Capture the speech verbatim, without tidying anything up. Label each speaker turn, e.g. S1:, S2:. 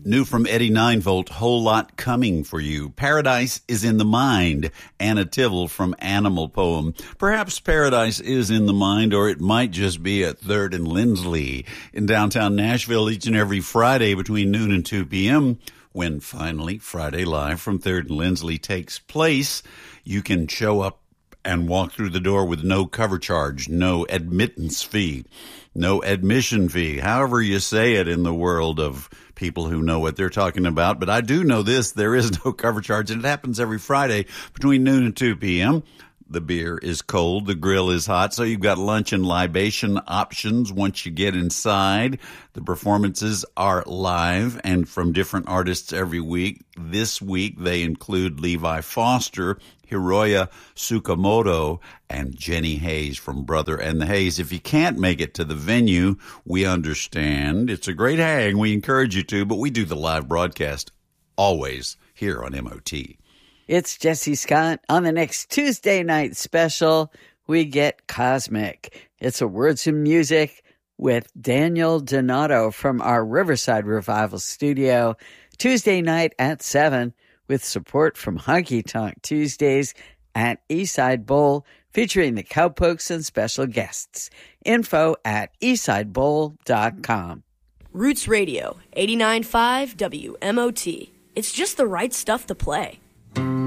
S1: New from Eddie nine volt, Whole Lot Coming for You. Paradise is in the Mind, Anna Tivell from Animal Poem. Perhaps paradise is in the mind, or it might just be at third and Lindsley in downtown Nashville each and every Friday between noon and two p.m. when finally Friday Live from third and Lindsley takes place. You can show up and walk through the door with no cover charge, no admittance fee, no admission fee, however you say it in the world of people who know what they're talking about. But I do know this, there is no cover charge, and it happens every Friday between noon and two p.m. The beer is cold, the grill is hot, so you've got lunch and libation options once you get inside. The performances are live and from different artists every week. This week they include Levi Foster, Hiroya Tsukamoto, and Jenny Hayes from Brother and the Hayes. If you can't make it to the venue, we understand. It's a great hang. We encourage you to, but we do the live broadcast always here on M O T.
S2: It's Jesse Scott. On the next Tuesday night special, we get Cosmic. It's a Words and Music with Daniel Donato from our Riverside Revival studio. Tuesday night at seven with support from Honky Tonk Tuesdays at Eastside Bowl, featuring the Cowpokes and special guests. Info at eastside bowl dot com.
S3: Roots Radio, eighty-nine point five W M O T. It's just the right stuff to play.